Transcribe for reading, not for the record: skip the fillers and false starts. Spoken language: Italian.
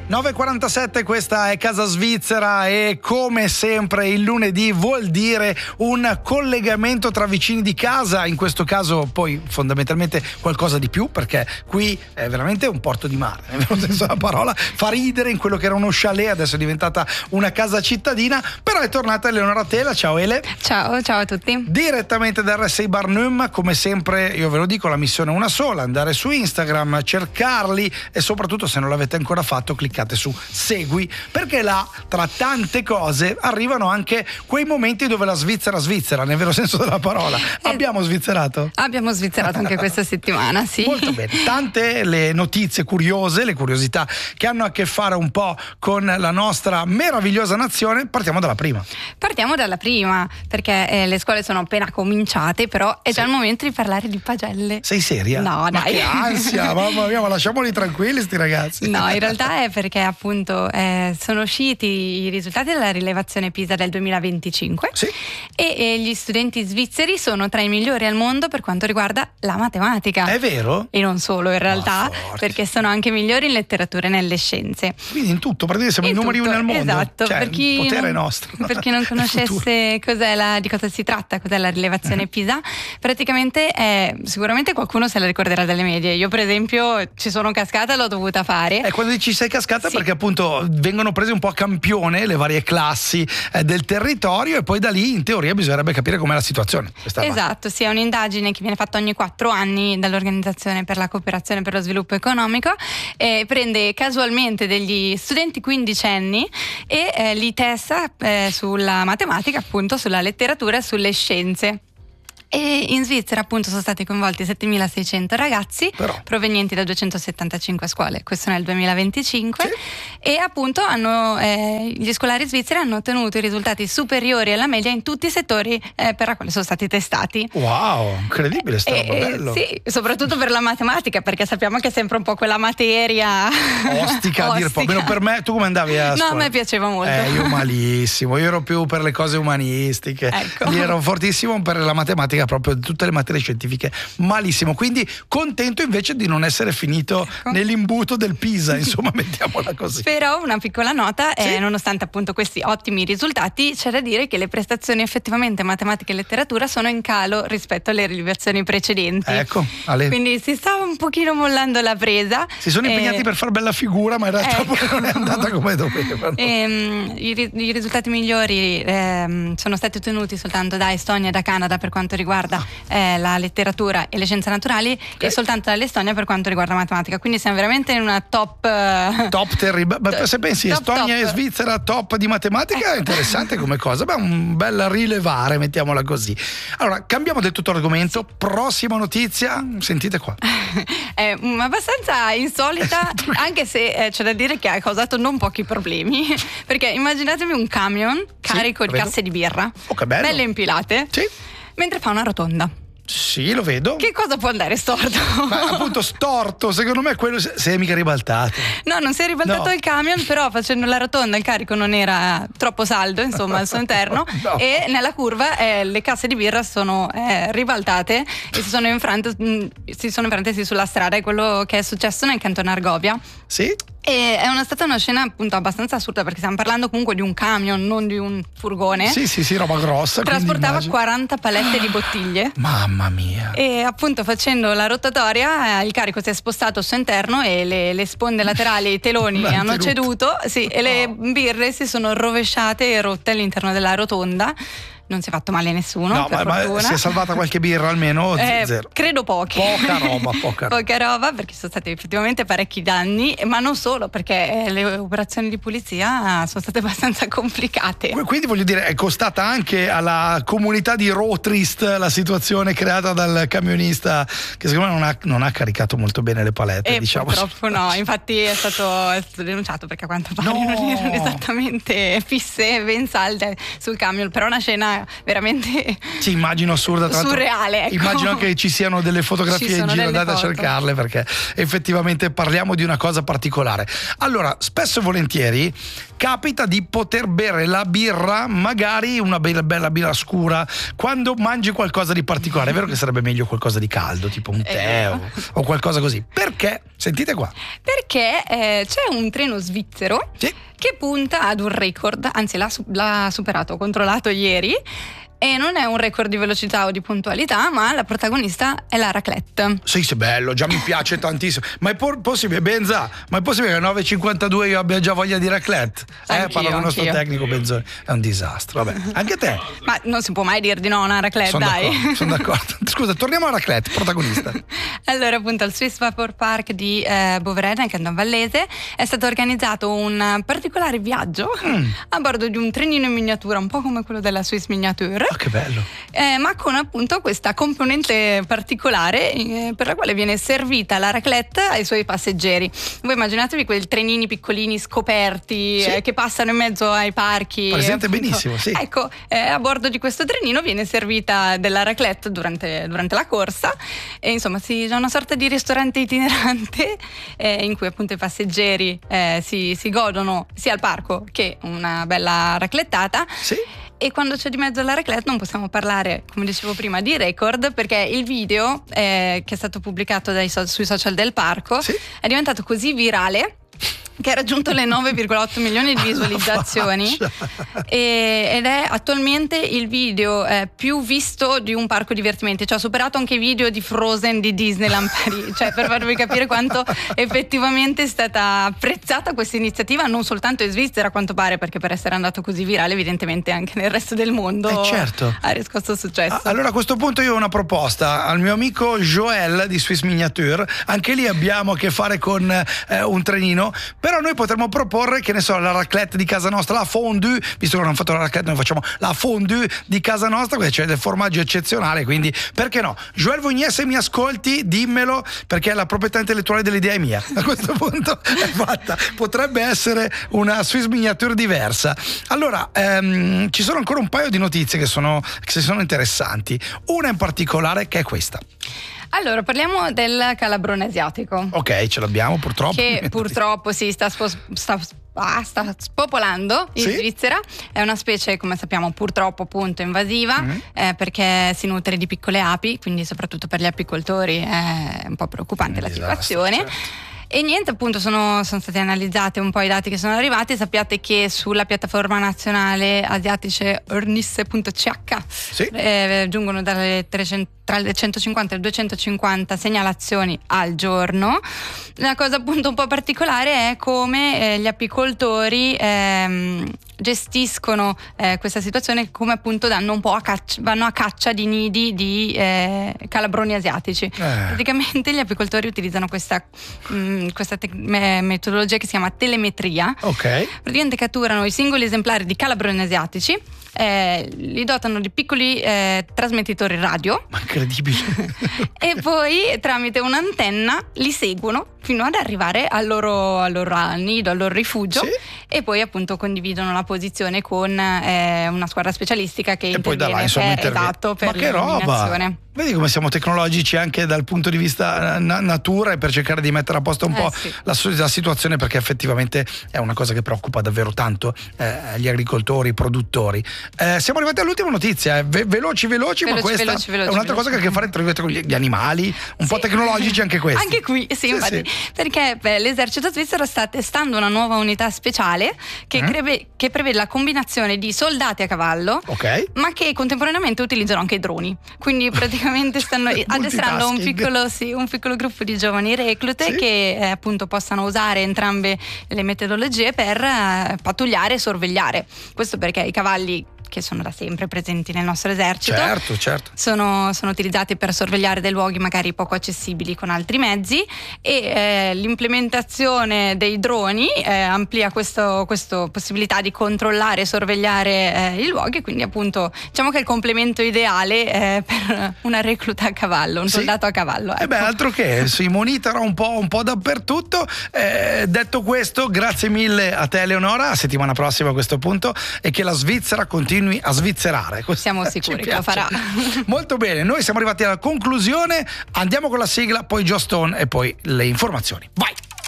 9.47, questa è Casa Svizzera e come sempre il lunedì vuol dire un collegamento tra vicini di casa, in questo caso poi fondamentalmente qualcosa di più, perché qui è veramente un porto di mare, nel vero senso della parola. Fa ridere, in quello che era uno chalet adesso è diventata una casa cittadina, però è tornata Eleonora Tela. Ciao Ele. Ciao a tutti. Direttamente da RSI Barnum, come sempre io ve lo dico, la missione è una sola: andare su Instagram, cercarli e soprattutto, se non l'avete ancora fatto, cliccate su segui, perché là tra tante cose arrivano anche quei momenti dove la Svizzera, nel vero senso della parola. Abbiamo svizzerato Anche questa settimana, sì. Molto bene, tante le notizie curiose, le curiosità che hanno a che fare un po' con la nostra meravigliosa nazione. Partiamo dalla prima, perché le scuole sono appena cominciate, però è già il momento di parlare di pagelle. Sei seria? No, ma dai. che ansia, mamma mia, ma lasciamoli tranquilli sti ragazzi. No, in realtà è perché appunto sono usciti i risultati della rilevazione PISA del 2025, sì. e gli studenti svizzeri sono tra i migliori al mondo per quanto riguarda la matematica. È vero? E non solo, in realtà, perché sono anche migliori in letteratura e nelle scienze. Quindi in tutto, praticamente siamo i numeri uno al mondo. Esatto, cioè, per chi il potere è nostro. Per chi non conoscesse di cosa si tratta, cos'è la rilevazione PISA, praticamente sicuramente qualcuno se la ricorderà dalle medie. Io per esempio ci sono cascata, l'ho dovuta fare. E quando dici sei cascata, sì, perché appunto vengono prese un po' a campione le varie classi del territorio e poi da lì in teoria bisognerebbe capire com'è la situazione. Esatto, sì, è un'indagine che viene fatta ogni 4 anni dall'Organizzazione per la Cooperazione per lo Sviluppo Economico, e prende casualmente degli studenti quindicenni e li testa sulla matematica, appunto sulla letteratura e sulle scienze. E in Svizzera appunto sono stati coinvolti 7.600 ragazzi provenienti da 275 scuole, questo nel 2025, sì. E appunto gli scolari svizzeri hanno ottenuto i risultati superiori alla media in tutti i settori per la quale sono stati testati. Wow, incredibile, sta roba, bello. Sì, soprattutto per la matematica, perché sappiamo che è sempre un po' quella materia ostica. A dire po'. Meno per me. Tu come andavi a scuola? No, a me piaceva molto. Io malissimo, io ero più per le cose umanistiche, ecco. Io ero fortissimo per la matematica, proprio tutte le materie scientifiche malissimo, quindi contento invece di non essere finito nell'imbuto del PISA, insomma, mettiamola così. Però una piccola nota, sì? Nonostante appunto questi ottimi risultati, c'è da dire che le prestazioni effettivamente in matematica e letteratura sono in calo rispetto alle rilevazioni precedenti. Ecco, quindi si sta un pochino mollando la presa. Si sono impegnati per far bella figura, ma in realtà poi non è andata come doveva. I risultati migliori sono stati ottenuti soltanto da Estonia e da Canada per quanto riguarda la letteratura e le scienze naturali, e soltanto dall'Estonia per quanto riguarda la matematica. Quindi siamo veramente in una top terribile. Se pensi Estonia e Svizzera top di matematica, è interessante come cosa. Beh, un bel rilevare, mettiamola così. Allora, cambiamo del tutto argomento. Prossima notizia, sentite qua. È abbastanza insolita, anche se c'è da dire che ha causato non pochi problemi, perché immaginatevi un camion carico di casse di birra, belle impilate, mentre fa una rotonda. Sì, lo vedo. Che cosa può andare storto? Ma appunto storto, secondo me quello si è mica ribaltato. No, non si è ribaltato il camion, però facendo la rotonda il carico non era troppo saldo, insomma, al suo interno, e nella curva le casse di birra sono ribaltate e si sono infrante sulla strada. È quello che è successo nel cantone Argovia. Sì. E è stata una scena appunto abbastanza assurda, perché stiamo parlando comunque di un camion, non di un furgone. Sì, roba grossa. Trasportava 40 palette di bottiglie. Mamma mia. E appunto facendo la rotatoria il carico si è spostato al suo interno e le sponde laterali, i teloni hanno ceduto, e le birre si sono rovesciate e rotte all'interno della rotonda. Non si è fatto male a nessuno, per fortuna. Si è salvata qualche birra almeno? Zero. Credo pochi. Poca roba. Poca roba, perché sono stati effettivamente parecchi danni, ma non solo, perché le operazioni di pulizia sono state abbastanza complicate. Quindi voglio dire, è costata anche alla comunità di Rotrist la situazione creata dal camionista, che secondo me non ha caricato molto bene le palette, diciamo. Purtroppo no, infatti è stato denunciato, perché a quanto pare non erano esattamente fisse, ben salde sul camion, però una scena cosa veramente sì, immagino assurda, surreale, ecco. Immagino che ci siano delle fotografie in giro, andate a cercarle, perché effettivamente parliamo di una cosa particolare. Allora, spesso e volentieri capita di poter bere la birra, magari una bella birra scura, quando mangi qualcosa di particolare. È vero che sarebbe meglio qualcosa di caldo, tipo un tè o qualcosa così. Perché? Sentite qua. Perché c'è un treno svizzero che punta ad un record, anzi l'ha superato, ho controllato ieri. E non è un record di velocità o di puntualità, ma la protagonista è la raclette. Sì, bello, già mi piace tantissimo. Ma è possibile, Benza? Ma è possibile che alle 9.52 io abbia già voglia di raclette? Parla con il nostro tecnico Benzoni. È un disastro, vabbè. Anche te? Ma non si può mai dire di no a una raclette, Sono d'accordo. Scusa, torniamo alla raclette, protagonista. Allora, appunto, al Swiss Vapor Park di Bovrè, nel Canton Vallese, è stato organizzato un particolare viaggio a bordo di un trenino in miniatura, un po' come quello della Swiss Miniature. Oh, che bello! Ma con appunto questa componente particolare per la quale viene servita la raclette ai suoi passeggeri. Voi immaginatevi quei trenini piccolini scoperti che passano in mezzo ai parchi. Presente benissimo, sì. Ecco, a bordo di questo trenino viene servita della raclette durante la corsa e insomma c'è una sorta di ristorante itinerante in cui appunto i passeggeri si godono sia al parco che una bella raclettata. Sì. E quando c'è di mezzo la raclette non possiamo parlare, come dicevo prima, di record, perché il video che è stato pubblicato sui social del parco è diventato così virale che ha raggiunto le 9,8 milioni di visualizzazioni ed è attualmente il video più visto di un parco divertimenti, cioè ha superato anche i video di Frozen di Disneyland Paris, cioè per farvi capire quanto effettivamente è stata apprezzata questa iniziativa, non soltanto in Svizzera a quanto pare, perché per essere andato così virale evidentemente anche nel resto del mondo ha riscosso successo. Allora a questo punto io ho una proposta al mio amico Joel di Swiss Miniature, anche lì abbiamo a che fare con un trenino, però noi potremmo proporre, che ne so, la raclette di casa nostra, la fondue, visto che non hanno fatto la raclette noi facciamo la fondue di casa nostra, perché c'è del formaggio eccezionale, quindi perché no? Joël Voignet, se mi ascolti dimmelo, perché la proprietà intellettuale dell'idea è mia, a questo punto è fatta, potrebbe essere una Swiss Miniature diversa. Allora ci sono ancora un paio di notizie che sono interessanti, una in particolare che è questa. Allora, parliamo del calabrone asiatico. Ok, ce l'abbiamo purtroppo. Che purtroppo sta spopolando in Svizzera. È una specie, come sappiamo, purtroppo appunto invasiva, perché si nutre di piccole api, quindi soprattutto per gli apicoltori è un po' preoccupante la situazione. Certo. E niente, appunto sono stati analizzati un po' i dati che sono arrivati. Sappiate che sulla piattaforma nazionale asiatice ornisse.ch giungono tra le 150 e le 250 segnalazioni al giorno. La cosa appunto un po' particolare è come gli apicoltori gestiscono questa situazione, come appunto vanno a caccia di nidi di calabroni asiatici. Praticamente gli apicoltori utilizzano questa metodologia che si chiama telemetria. Praticamente catturano i singoli esemplari di calabroni asiatici, li dotano di piccoli trasmettitori radio. Ma incredibile. E poi tramite un'antenna li seguono fino ad arrivare al loro nido, al loro rifugio, e poi appunto condividono la posizione con una squadra specialistica che interviene per l'eliminazione. Vedi come siamo tecnologici anche dal punto di vista natura, e per cercare di mettere a posto un po' la situazione, perché effettivamente è una cosa che preoccupa davvero tanto gli agricoltori, i produttori. Siamo arrivati all'ultima notizia, veloci, ma questa è un'altra cosa che ha a che fare con gli animali, un po' tecnologici anche questi. Anche qui, infatti, perché l'esercito svizzero sta testando una nuova unità speciale che prevede la combinazione di soldati a cavallo, ma che contemporaneamente utilizzano anche i droni. Quindi praticamente stanno addestrando un piccolo gruppo di giovani reclute che appunto possano usare entrambe le metodologie per pattugliare e sorvegliare. Questo perché i cavalli, che sono da sempre presenti nel nostro esercito, certo. Sono utilizzati per sorvegliare dei luoghi magari poco accessibili con altri mezzi, e l'implementazione dei droni amplia questa possibilità di controllare e sorvegliare i luoghi, quindi appunto diciamo che è il complemento ideale per una recluta a cavallo, un soldato a cavallo. Ecco. Altro che si monitora un po' dappertutto. Detto questo, grazie mille a te Eleonora, a settimana prossima a questo punto, e che la Svizzera continui continui a svizzerare. Siamo sicuri che lo farà. Molto bene, noi siamo arrivati alla conclusione, andiamo con la sigla, poi Joe Stone e poi le informazioni. Vai!